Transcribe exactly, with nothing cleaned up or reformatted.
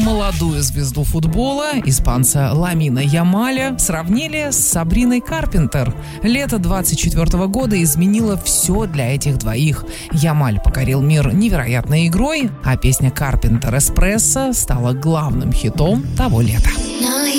Молодую звезду футбола, испанца Ламина Ямаля, сравнили с Сабриной Карпентер. Лето двадцать четвёртого года изменило все для этих двоих. Ямаль покорил мир невероятной игрой, а песня Карпентер «Эспрессо» стала главным хитом того лета.